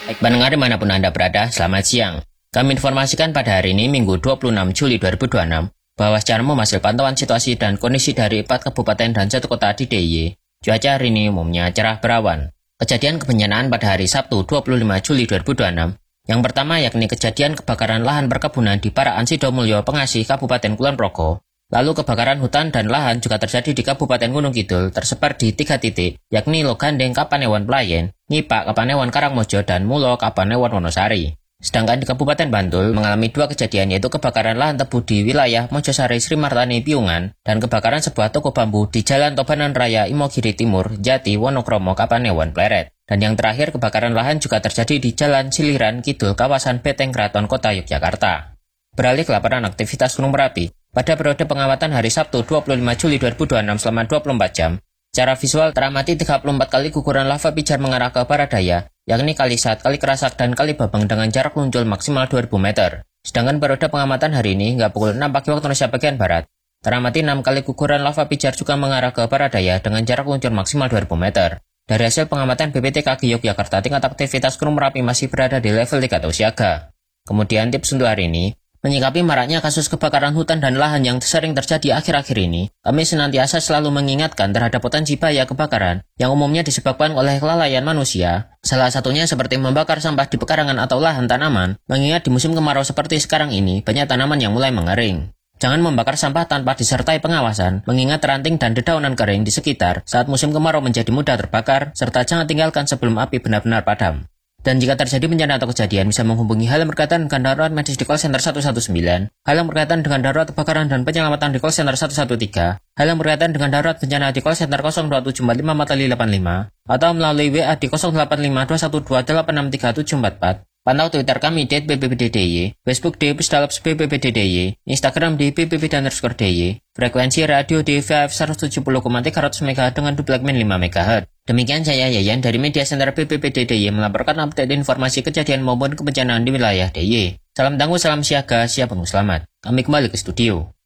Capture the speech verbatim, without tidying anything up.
Baik pendengar dimanapun Anda berada, selamat siang. Kami informasikan pada hari ini Minggu dua puluh enam Juli dua ribu dua puluh enam bahwa secara umum hasil pantauan situasi dan kondisi dari empat kabupaten dan satu kota di D I Y, cuaca hari ini umumnya cerah berawan. Kejadian kebencanaan pada hari Sabtu dua puluh lima Juli dua ribu dua puluh enam, yang pertama yakni kejadian kebakaran lahan perkebunan di Parakan Sidomulyo, Pengasih, Kabupaten Kulon Progo. Lalu kebakaran hutan dan lahan juga terjadi di Kabupaten Gunung Kidul tersebar di tiga titik, yakni Logandeng, Kapanewon Pelayan, Nyipak, Kapanewon Karangmojo, dan Mulo, Kapanewon Wonosari. Sedangkan di Kabupaten Bantul mengalami dua kejadian yaitu kebakaran lahan tebu di wilayah Mojosari, Sri Martani, Piungan, dan kebakaran sebuah toko bambu di Jalan Tobanan Raya, Imogiri Timur, Jati, Wonokromo, Kapanewon Pleret. Dan yang terakhir kebakaran lahan juga terjadi di Jalan Siliran Kidul, kawasan Beteng Keraton Kota Yogyakarta. Beralih ke laporan aktivitas Gunung Merapi. Pada periode pengamatan hari Sabtu dua puluh lima Juli dua ribu dua puluh enam selama dua puluh empat jam, secara visual teramati tiga puluh empat kali guguran lava pijar mengarah ke barat daya, yakni Kali Sat, Kali Kerasak, dan Kali Babang dengan jarak luncur maksimal dua ribu meter. Sedangkan periode pengamatan hari ini hingga pukul enam pagi waktu Indonesia bagian Barat, teramati enam kali guguran lava pijar juga mengarah ke barat daya dengan jarak luncur maksimal dua ribu meter. Dari hasil pengamatan B P T K G Yogyakarta, tingkat aktivitas Gunung Merapi masih berada di level tiga atau siaga. Kemudian tips untuk hari ini, menyikapi maraknya kasus kebakaran hutan dan lahan yang sering terjadi akhir-akhir ini, kami senantiasa selalu mengingatkan terhadap potensi bahaya kebakaran yang umumnya disebabkan oleh kelalaian manusia. Salah satunya seperti membakar sampah di pekarangan atau lahan tanaman, mengingat di musim kemarau seperti sekarang ini, banyak tanaman yang mulai mengering. Jangan membakar sampah tanpa disertai pengawasan, mengingat ranting dan dedaunan kering di sekitar saat musim kemarau menjadi mudah terbakar, serta jangan tinggalkan sebelum api benar-benar padam. Dan jika terjadi bencana atau kejadian, bisa menghubungi hal yang berkaitan dengan darurat medis di call center satu satu sembilan, hal yang berkaitan dengan darurat kebakaran dan penyelamatan di call center satu satu tiga, hal yang berkaitan dengan darurat bencana di call center nol dua tujuh empat lima empat delapan lima, atau melalui W A di nol delapan lima dua satu dua delapan enam tiga tujuh empat empat. Pantau Twitter kami di B P P D D Y, Facebook di Pusdalops B P P D D Y, Instagram di B P P D underscore D Y, frekuensi radio di V F seratus tujuh puluh koma tiga ratus megahertz dengan duplekmen lima megahertz. Demikian saya Yayan dari Media Center B P P D D Y melaporkan update informasi kejadian maupun kebencanaan di wilayah D I Y. Salam tangguh, salam siaga, siap penuh selamat. Kami kembali ke studio.